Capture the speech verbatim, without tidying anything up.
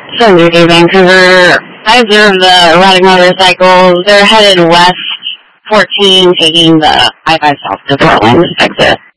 Sunday, Vancouver. I observed the erratic motorcycles. They're headed west fourteen, taking the I five south to Portland exit.